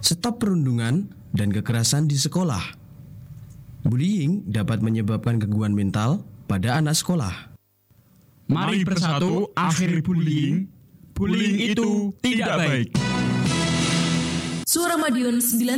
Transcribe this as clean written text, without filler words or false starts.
Stop perundungan dan kekerasan di sekolah. Bullying dapat menyebabkan gangguan mental pada anak sekolah. Mari bersatu akhiri bullying. Bullying itu tidak baik. Suara Madiun 9